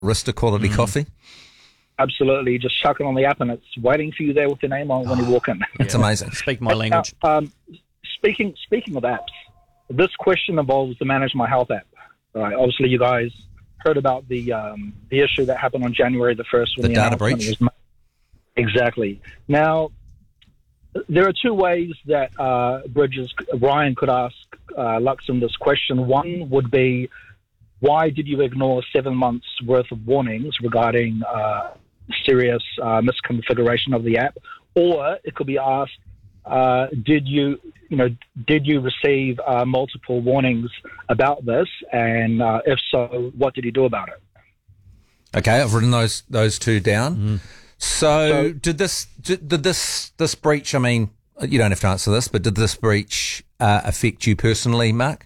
Barista quality coffee. Absolutely. Just chuck it on the app and it's waiting for you there with your name on when you walk in. It's amazing. Speak my language. Speaking of apps, this question involves the Manage My Health app. Right. Obviously, you guys heard about the issue that happened on January the 1st. The data breach. Exactly. Now, there are two ways that Ryan could ask Luxon this question. One would be, why did you ignore 7 months worth of warnings regarding serious misconfiguration of the app? Or it could be asked, did you receive multiple warnings about this? And if so, what did you do about it? Okay, I've written those two down. So did this breach, I mean, you don't have to answer this, but did this breach affect you personally, Mark?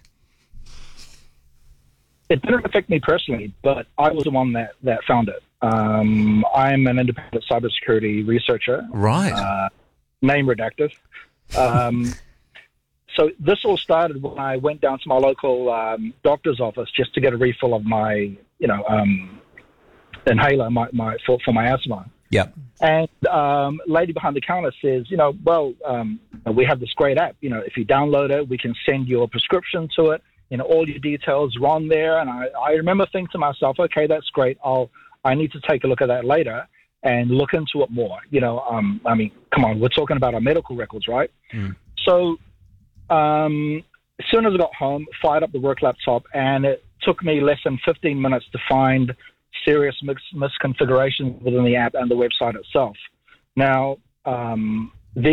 It didn't affect me personally, but I was the one that found it. I'm an independent cybersecurity researcher. Right. Name redacted. So this all started when I went down to my local doctor's office just to get a refill of my, inhaler for my asthma. Yep. And lady behind the counter says, we have this great app. If you download it, we can send you a prescription to it. All your details are on there. And I remember thinking to myself, okay, that's great. I need to take a look at that later and look into it more. Come on, we're talking about our medical records, right? So as soon as I got home, fired up the work laptop, and it took me less than 15 minutes to find serious misconfiguration within the app and the website itself. Now, in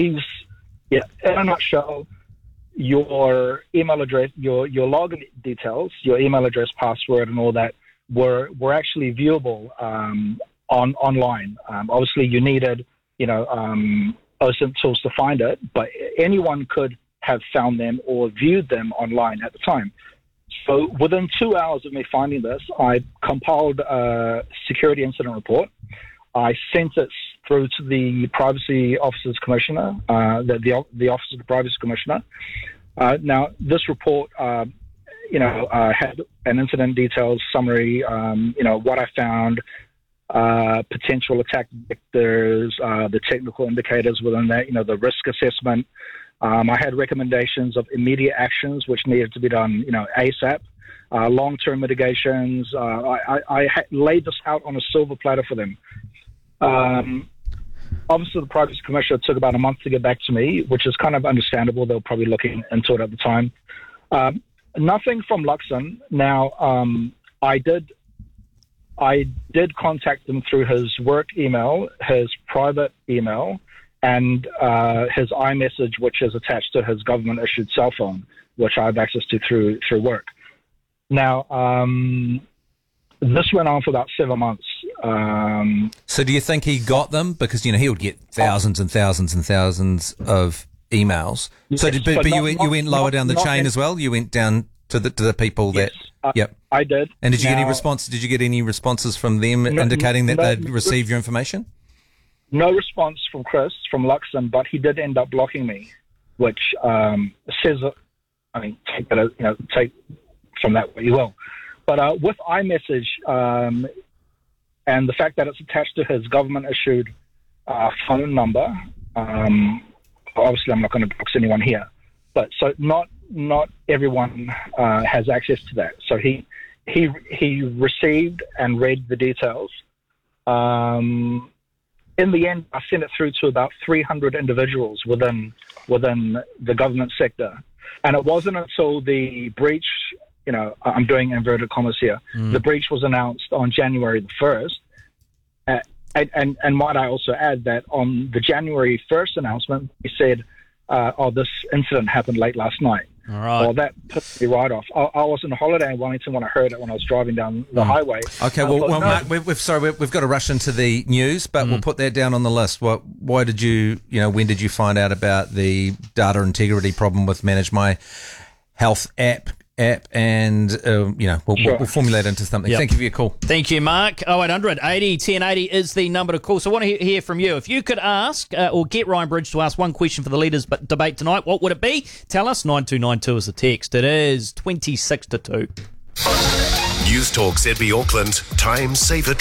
a nutshell, your email address, your login details, your email address, password, and all that were actually viewable online. Obviously, you needed OSINT tools to find it, but anyone could have found them or viewed them online at the time. So within 2 hours of me finding this, I compiled a security incident report. I sent it through to the Privacy Officers Commissioner, the Office of the Privacy Commissioner. Now, this report, had an incident details summary, what I found, potential attack vectors, the technical indicators within that, the risk assessment. I had recommendations of immediate actions which needed to be done, ASAP, long-term mitigations. I laid this out on a silver platter for them. Obviously, the Privacy Commissioner took about a month to get back to me, which is kind of understandable. They were probably looking into it at the time. Nothing from Luxon. Now, I did contact him through his work email, his private email, and his iMessage, which is attached to his government-issued cell phone, which I have access to through work. Now, this went on for about 7 months. So do you think he got them? Because, he would get thousands and thousands and thousands of emails. So you went lower down the chain as well? You went down to the people that... Yep. I did. And did you get any response? Did you get any responses from them indicating that they'd received your information? No response from Chris, from Luxon, but he did end up blocking me, which says, take from that what you will. But with iMessage and the fact that it's attached to his government-issued phone number, obviously I'm not going to box anyone here, but so not everyone has access to that. So he received and read the details. In the end, I sent it through to about 300 individuals within the government sector. And it wasn't until the breach, I'm doing inverted commas here, the breach was announced on January the 1st. And might I also add that on the January 1st announcement, he said, this incident happened late last night. All right. Well, that put me right off. I was on holiday in Wellington when I heard it when I was driving down the highway. Okay, Mark, we've got to rush into the news, but we'll put that down on the list. Why did when did you find out about the data integrity problem with Manage My Health app? And we'll formulate into something. Yep. Thank you for your call. Thank you, Mark. 0800 80 1080 is the number to call. So I want to hear from you. If you could ask or get Ryan Bridge to ask one question for the leaders' debate tonight, what would it be? Tell us. 9292 is the text. It is 26 to 2. News Talk ZB Auckland. Time saver